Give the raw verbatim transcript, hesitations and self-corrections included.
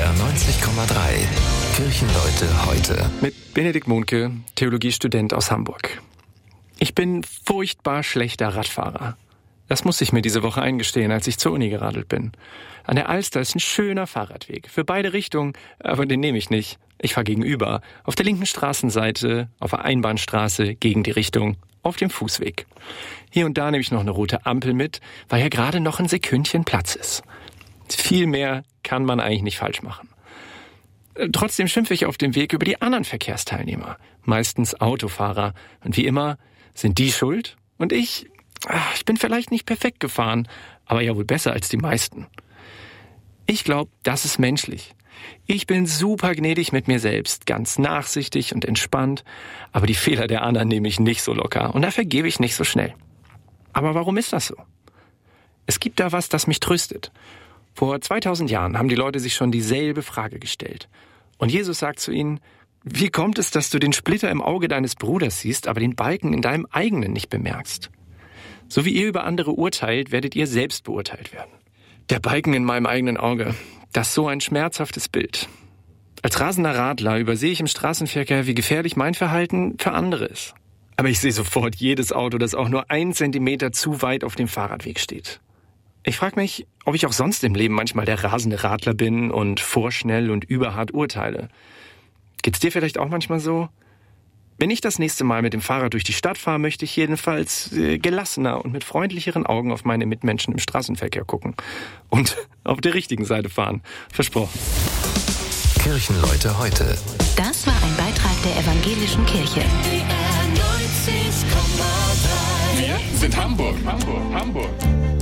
R neunzig Komma drei. Kirchenleute heute. Mit Benedikt Mohnke, Theologiestudent aus Hamburg. Ich bin furchtbar schlechter Radfahrer. Das musste ich mir diese Woche eingestehen, als ich zur Uni geradelt bin. An der Alster ist ein schöner Fahrradweg. Für beide Richtungen, aber den nehme ich nicht. Ich fahre gegenüber. Auf der linken Straßenseite, auf der Einbahnstraße, gegen die Richtung, auf dem Fußweg. Hier und da nehme ich noch eine rote Ampel mit, weil ja gerade noch ein Sekündchen Platz ist. Viel mehr kann man eigentlich nicht falsch machen. Trotzdem schimpfe ich auf dem Weg über die anderen Verkehrsteilnehmer. Meistens Autofahrer. Und wie immer sind die schuld und ich... Ich bin vielleicht nicht perfekt gefahren, aber ja wohl besser als die meisten. Ich glaube, das ist menschlich. Ich bin super gnädig mit mir selbst, ganz nachsichtig und entspannt, aber die Fehler der anderen nehme ich nicht so locker und da vergebe ich nicht so schnell. Aber warum ist das so? Es gibt da was, das mich tröstet. Vor zweitausend Jahren haben die Leute sich schon dieselbe Frage gestellt. Und Jesus sagt zu ihnen: Wie kommt es, dass du den Splitter im Auge deines Bruders siehst, aber den Balken in deinem eigenen nicht bemerkst? So wie ihr über andere urteilt, werdet ihr selbst beurteilt werden. Der Balken in meinem eigenen Auge, das ist so ein schmerzhaftes Bild. Als rasender Radler übersehe ich im Straßenverkehr, wie gefährlich mein Verhalten für andere ist. Aber ich sehe sofort jedes Auto, das auch nur einen Zentimeter zu weit auf dem Fahrradweg steht. Ich frage mich, ob ich auch sonst im Leben manchmal der rasende Radler bin und vorschnell und überhart urteile. Geht's dir vielleicht auch manchmal so? Wenn ich das nächste Mal mit dem Fahrrad durch die Stadt fahre, möchte ich jedenfalls äh, gelassener und mit freundlicheren Augen auf meine Mitmenschen im Straßenverkehr gucken. Und auf der richtigen Seite fahren. Versprochen. Kirchenleute heute. Das war ein Beitrag der Evangelischen Kirche. Wir sind Hamburg. Hamburg. Hamburg.